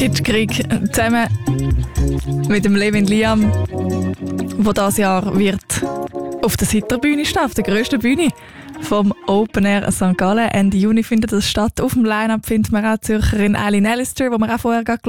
Kitschkrieg zusammen mit dem Levin Liam, der dieses Jahr wird auf der Sitterbühne stehen, auf der grössten Bühne vom Open Air St. Gallen. Ende Juni findet das statt. Auf dem Line-Up findet man auch die Zürcherin Eileen Allister, die wir auch vorher gehört